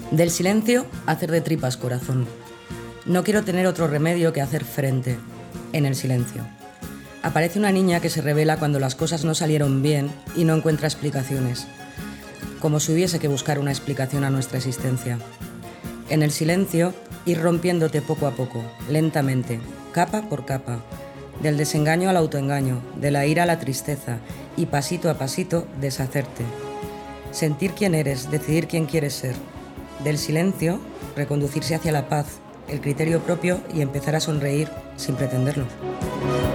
Del silencio, hacer de tripas corazón. No quiero tener otro remedio que hacer frente, en el silencio. Aparece una niña que se revela cuando las cosas no salieron bien y no encuentra explicaciones, como si hubiese que buscar una explicación a nuestra existencia. En el silencio, ir rompiéndote poco a poco, lentamente, capa por capa, del desengaño al autoengaño, de la ira a la tristeza, y pasito a pasito deshacerte. Sentir quién eres, decidir quién quieres ser. Del silencio, reconducirse hacia la paz, el criterio propio y empezar a sonreír sin pretenderlo.